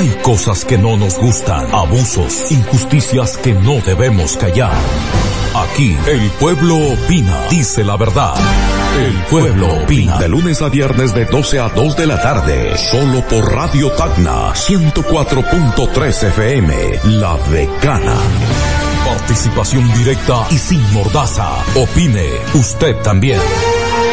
Hay cosas que no nos gustan, abusos, injusticias que no debemos callar. Aquí, el pueblo opina, dice la verdad. El pueblo opina. De lunes a viernes de 12 a 2 de la tarde. Solo por Radio Tacna 104.3 FM. La Decana. Participación directa y sin mordaza. Opine usted también.